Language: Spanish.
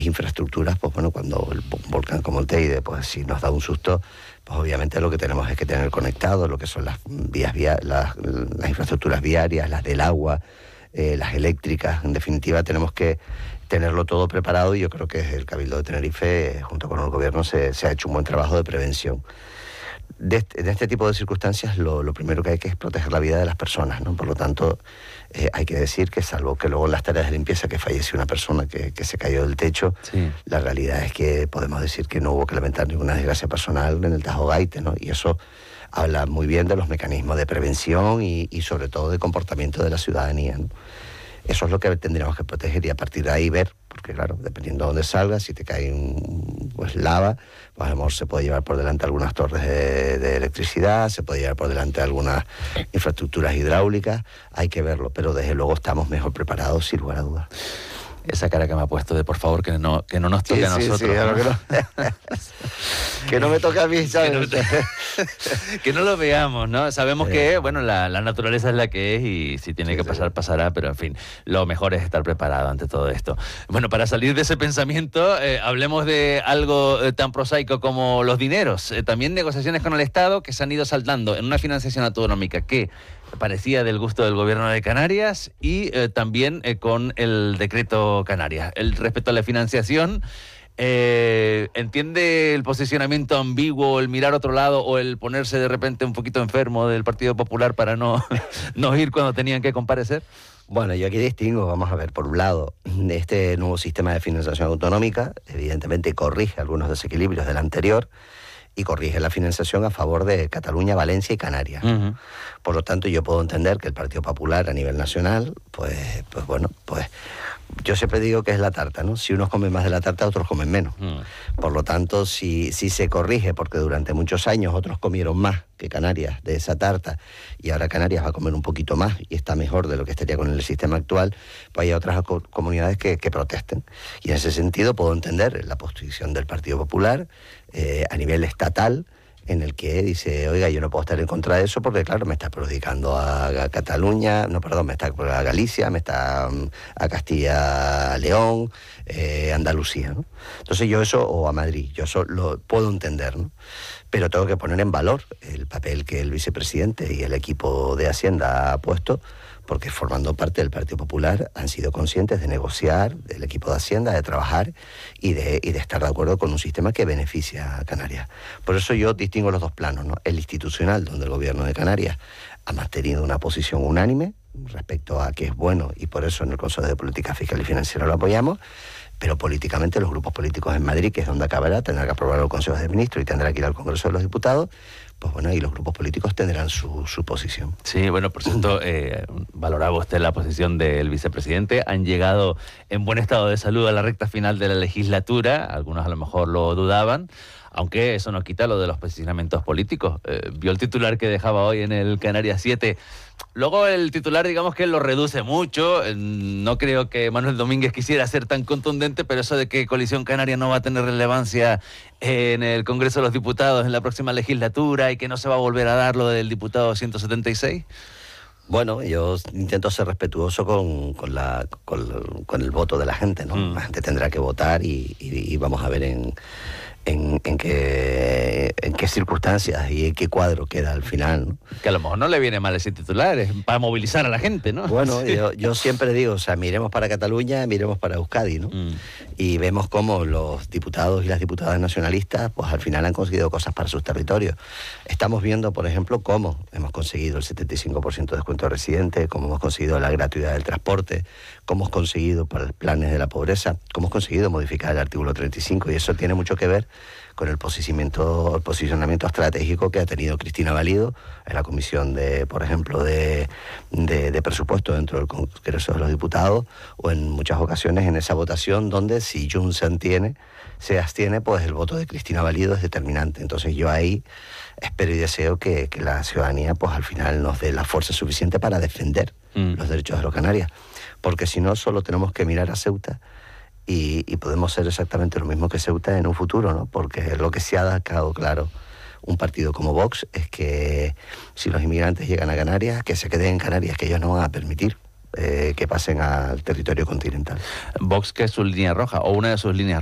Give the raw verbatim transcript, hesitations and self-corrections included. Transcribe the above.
infraestructuras, pues bueno, cuando el volcán como el Teide, pues si nos da un susto, pues obviamente lo que tenemos es que tener conectado lo que son las vías, via, las, las infraestructuras viarias, las del agua, eh, las eléctricas. En definitiva, tenemos que tenerlo todo preparado, y yo creo que el Cabildo de Tenerife, junto con el gobierno, se, se ha hecho un buen trabajo de prevención. De este, de este tipo de circunstancias, lo, lo primero que hay que es proteger la vida de las personas, ¿no? Por lo tanto, eh, hay que decir que, salvo que luego en las tareas de limpieza que falleció una persona que, que se cayó del techo, sí, la realidad es que podemos decir que no hubo que lamentar ninguna desgracia personal en el Tajo Gaite, ¿no? Y eso habla muy bien de los mecanismos de prevención y, y sobre todo de comportamiento de la ciudadanía, ¿no? Eso es lo que tendríamos que proteger, y a partir de ahí ver, porque claro, dependiendo de dónde salgas, si te cae un, pues lava, pues a lo mejor se puede llevar por delante algunas torres de, de electricidad, se puede llevar por delante algunas infraestructuras hidráulicas, hay que verlo, pero desde luego estamos mejor preparados, sin lugar a dudas. Esa cara que me ha puesto de por favor que no, que no nos toque, sí, a nosotros. Sí, sí, ¿no? Que, no, que no me toque a mí, ¿sabes? Que no, que no lo veamos, ¿no? Sabemos eh. que, bueno, la, la naturaleza es la que es, y si tiene sí, que pasar, sí. pasará, pero en fin, lo mejor es estar preparado ante todo esto. Bueno, para salir de ese pensamiento, eh, hablemos de algo eh, tan prosaico como los dineros. Eh, también negociaciones con el Estado que se han ido saltando en una financiación autonómica que parecía del gusto del gobierno de Canarias, y eh, también eh, con el decreto Canarias. El, respecto a la financiación, eh, ¿entiende el posicionamiento ambiguo, el mirar a otro lado o el ponerse de repente un poquito enfermo del Partido Popular para no, no ir cuando tenían que comparecer? Bueno, yo aquí distingo, vamos a ver, por un lado, este nuevo sistema de financiación autonómica evidentemente corrige algunos desequilibrios del anterior, y corrige la financiación a favor de Cataluña, Valencia y Canarias. Uh-huh. Por lo tanto, yo puedo entender que el Partido Popular a nivel nacional, pues, pues bueno, pues yo siempre digo que es la tarta, ¿no? Si unos comen más de la tarta, otros comen menos. Uh-huh. Por lo tanto, si, si se corrige, porque durante muchos años otros comieron más que Canarias de esa tarta, y ahora Canarias va a comer un poquito más y está mejor de lo que estaría con el sistema actual, pues hay otras co- comunidades que, que protesten. Y en ese sentido puedo entender la posición del Partido Popular eh, a nivel estatal, en el que dice, oiga, yo no puedo estar en contra de eso porque, claro, me está perjudicando a, a Cataluña, no, perdón, me está a Galicia, me está a Castilla, León, eh, Andalucía, ¿no? Entonces yo eso, o a Madrid, yo eso lo puedo entender, ¿no? Pero tengo que poner en valor el papel que el vicepresidente y el equipo de Hacienda ha puesto, porque formando parte del Partido Popular han sido conscientes de negociar, del equipo de Hacienda, de trabajar y de, y de estar de acuerdo con un sistema que beneficia a Canarias. Por eso yo distingo los dos planos, ¿no? El institucional, donde el gobierno de Canarias ha mantenido una posición unánime respecto a que es bueno, y por eso en el Consejo de Política Fiscal y Financiera lo apoyamos, pero políticamente los grupos políticos en Madrid, que es donde acabará, tendrá que aprobar el Consejo de Ministros y tendrá que ir al Congreso de los Diputados, pues bueno, y los grupos políticos tendrán su, su posición. Sí, bueno, por cierto, eh, valoraba usted la posición del vicepresidente. Han llegado en buen estado de salud a la recta final de la legislatura, algunos a lo mejor lo dudaban, aunque eso no quita lo de los posicionamientos políticos. Eh, vio el titular que dejaba hoy en el Canarias siete. Luego el titular, digamos que lo reduce mucho. No creo que Manuel Domínguez quisiera ser tan contundente, pero eso de que Coalición Canaria no va a tener relevancia en el Congreso de los Diputados en la próxima legislatura y que no se va a volver a dar lo del diputado ciento setenta y seis. Bueno, yo intento ser respetuoso con, con, la, con, con el voto de la gente, ¿no? Mm. La gente tendrá que votar y, y, y vamos a ver en... En, en, qué, en qué circunstancias y en qué cuadro queda al final, ¿no? Que a lo mejor no le viene mal ese titular, es para movilizar a la gente, ¿no? Bueno, sí. yo, yo siempre digo, o sea, miremos para Cataluña, miremos para Euskadi, ¿no? Mm. Y vemos cómo los diputados y las diputadas nacionalistas, pues al final han conseguido cosas para sus territorios. Estamos viendo, por ejemplo, cómo hemos conseguido el setenta y cinco por ciento de descuento de residentes, cómo hemos conseguido la gratuidad del transporte, cómo hemos conseguido para los planes de la pobreza, cómo hemos conseguido modificar el artículo treinta y cinco, y eso tiene mucho que ver con el posicionamiento, el posicionamiento estratégico que ha tenido Cristina Valido en la comisión de, por ejemplo, de, de, de presupuesto dentro del Congreso de los Diputados, o en muchas ocasiones en esa votación donde si Junts se abstiene, se abstiene, pues el voto de Cristina Valido es determinante. Entonces yo ahí espero y deseo que, que la ciudadanía pues al final nos dé la fuerza suficiente para defender mm. los derechos de los canarias, porque si no solo tenemos que mirar a Ceuta Y, y podemos ser exactamente lo mismo que Ceuta en un futuro, ¿no? Porque lo que se ha dejado claro un partido como Vox es que si los inmigrantes llegan a Canarias, que se queden en Canarias, que ellos no van a permitir eh, que pasen al territorio continental. Vox, que es su línea roja, o una de sus líneas